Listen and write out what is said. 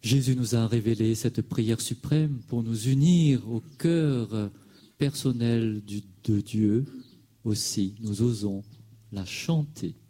Jésus nous a révélé cette prière suprême pour nous unir au cœur personnel de Dieu aussi. Nous osons la chanter.